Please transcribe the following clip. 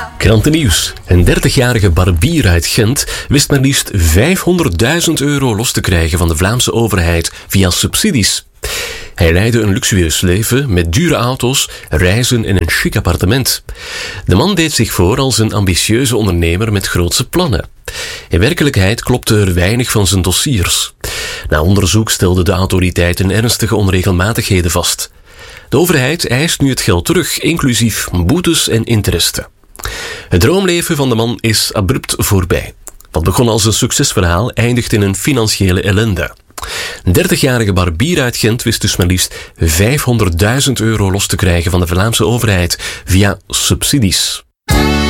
Krantennieuws. Een 30-jarige barbier uit Gent wist maar liefst €500.000 los te krijgen van de Vlaamse overheid via subsidies. Hij leidde een luxueus leven met dure auto's, reizen en een chic appartement. De man deed zich voor als een ambitieuze ondernemer met grootse plannen. In werkelijkheid klopte er weinig van zijn dossiers. Na onderzoek stelden de autoriteiten ernstige onregelmatigheden vast. De overheid eist nu het geld terug, inclusief boetes en interesse. Het droomleven van de man is abrupt voorbij. Wat begon als een succesverhaal eindigt in een financiële ellende. Een 30-jarige barbier uit Gent wist dus maar liefst €500.000 los te krijgen van de Vlaamse overheid via subsidies.